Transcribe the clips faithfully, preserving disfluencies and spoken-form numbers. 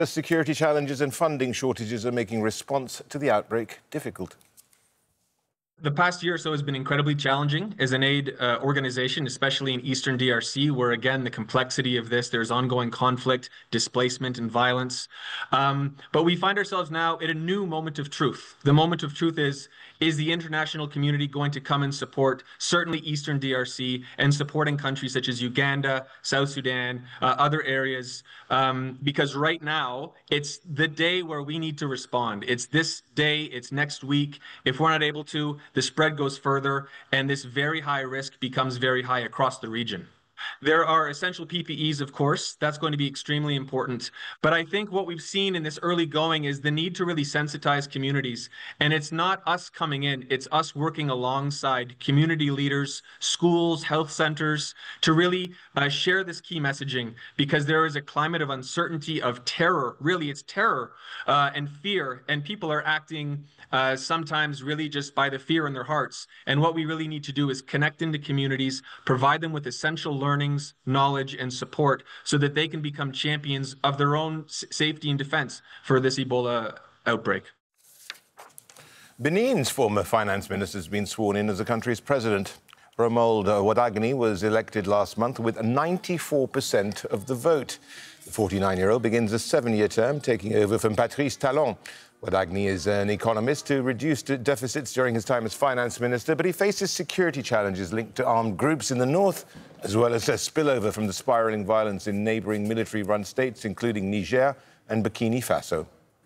The security challenges and funding shortages are making response to the outbreak difficult. The past year or so has been incredibly challenging as an aid uh, organization, especially in Eastern D R C, where, again, the complexity of this, there's ongoing conflict, displacement, and violence. Um, but we find ourselves now at a new moment of truth. The moment of truth is, is the international community going to come and support, certainly Eastern D R C, and supporting countries such as Uganda, South Sudan, uh, other areas, um, because right now, it's the day where we need to respond. It's this day, it's next week. If we're not able to, the spread goes further, and this very high risk becomes very high across the region. There are essential P P Es, of course. That's going to be extremely important. But I think what we've seen in this early going is the need to really sensitize communities. And it's not us coming in, it's us working alongside community leaders, schools, health centers, to really uh, share this key messaging, because there is a climate of uncertainty, of terror. Really, it's terror uh, and fear. And people are acting uh, sometimes really just by the fear in their hearts. And what we really need to do is connect into communities, provide them with essential learning, learnings, knowledge, and support so that they can become champions of their own safety and defense for this Ebola outbreak. Benin's former finance minister has been sworn in as the country's president. Romuald Wadagni was elected last month with ninety-four percent of the vote. The forty-nine-year-old begins a seven-year term, taking over from Patrice Talon. Wadagni is an economist who reduced deficits during his time as finance minister, but he faces security challenges linked to armed groups in the north, as well as a spillover from the spiralling violence in neighbouring military-run states, including Niger and Burkina Faso.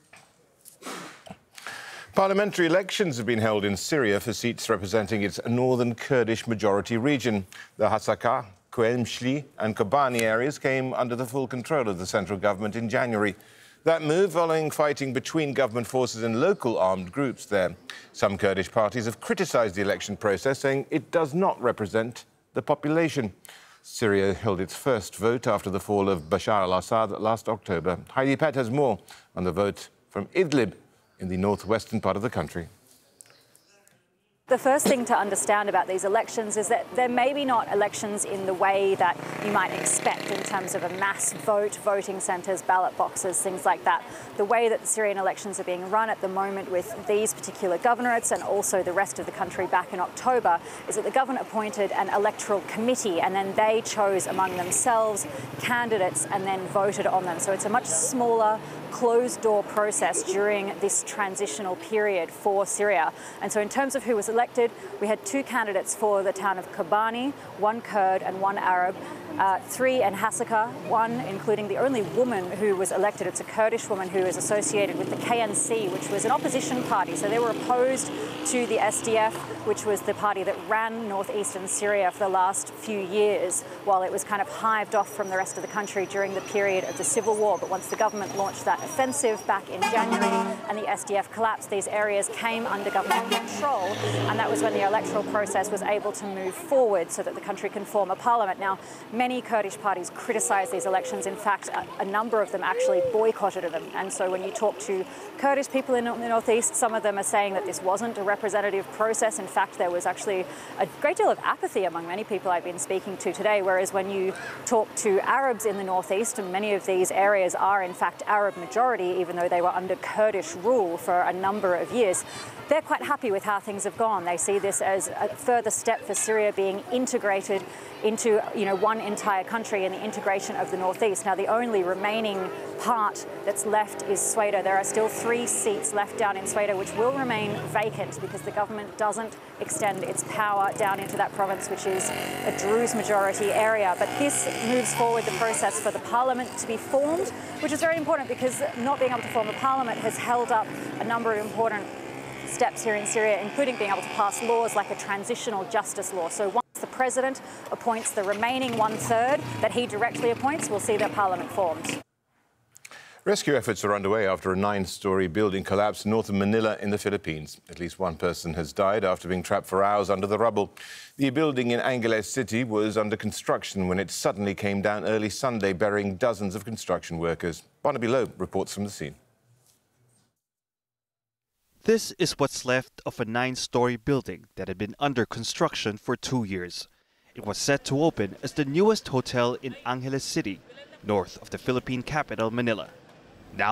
Parliamentary elections have been held in Syria for seats representing its northern Kurdish majority region. The Hasaka, Qelmshli and Kobani areas came under the full control of the central government in January. That move following fighting between government forces and local armed groups there. Some Kurdish parties have criticised the election process, saying it does not represent the population. Syria held its first vote after the fall of Bashar al-Assad last October. Heidi Pett has more on the vote from Idlib in the northwestern part of the country. The first thing to understand about these elections is that they're maybe not elections in the way that you might expect in terms of a mass vote, voting centres, ballot boxes, things like that. The way that the Syrian elections are being run at the moment with these particular governorates and also the rest of the country back in October is that the government appointed an electoral committee and then they chose among themselves candidates and then voted on them. So it's a much smaller, closed-door process during this transitional period for Syria. And so in terms of who was elected, we had two candidates for the town of Kobani, one Kurd and one Arab, uh, three in Hasaka, one including the only woman who was elected. It's a Kurdish woman who is associated with the K N C, which was an opposition party. So they were opposed to the S D F, which was the party that ran northeastern Syria for the last few years, while it was kind of hived off from the rest of the country during the period of the civil war. But once the government launched that offensive back in January and the S D F collapsed, these areas came under government control, and that was when the electoral process was able to move forward so that the country can form a parliament. Now, many Kurdish parties criticise these elections. In fact, a, a number of them actually boycotted them. And so when you talk to Kurdish people in the northeast, some of them are saying that this wasn't a representative process. In fact, there was actually a great deal of apathy among many people I've been speaking to today, whereas when you talk to Arabs in the northeast, and many of these areas are in fact Arab majority, even though they were under Kurdish rule for a number of years, they're quite happy with how things have gone. They see this as a further step for Syria being integrated into, you know, one entire country and the integration of the northeast. Now, the only remaining part that's left is Sweda. There are still three seats left down in Sweda, which will remain vacant because the government doesn't extend its power down into that province, which is a Druze majority area. But this moves forward the process for the parliament to be formed, which is very important because not being able to form a parliament has held up a number of important steps here in Syria, including being able to pass laws like a transitional justice law. So once the president appoints the remaining one-third that he directly appoints, we'll see their parliament formed. Rescue efforts are underway after a nine-storey building collapsed north of Manila in the Philippines. At least one person has died after being trapped for hours under the rubble. The building in Angeles City was under construction when it suddenly came down early Sunday, burying dozens of construction workers. Barnaby Lowe reports from the scene. This is what's left of a nine-story building that had been under construction for two years. It was set to open as the newest hotel in Angeles City, north of the Philippine capital, Manila.